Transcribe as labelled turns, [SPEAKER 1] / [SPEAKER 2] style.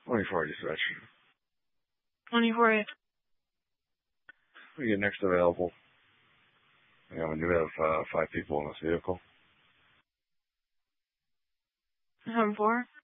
[SPEAKER 1] 24 dispatch.
[SPEAKER 2] 24.
[SPEAKER 1] We get next available. Yeah, we do have 5 people in this vehicle.
[SPEAKER 2] 4.